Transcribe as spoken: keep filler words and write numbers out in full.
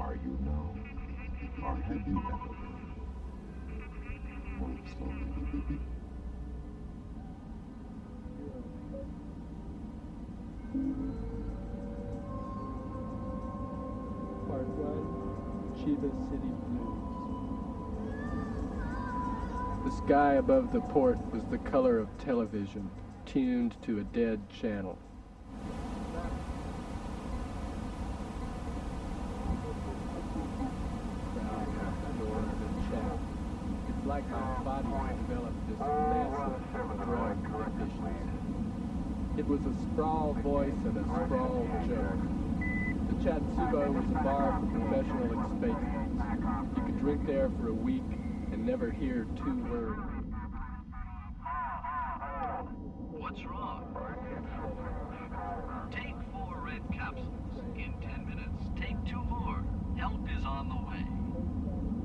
Are you now? Or have you ever been? Move slowly. Part one, Chiba City Blues. The sky above the port was the color of television, tuned to a dead channel. It's like my body developed this massive drug deficiency. It was a sprawl voice and a sprawl joke. The Chatsubo was a bar for professional expatriates. You could drink there for a week and never hear two words. What's wrong? Take four red capsules. In ten minutes, take two more. Help is on the way.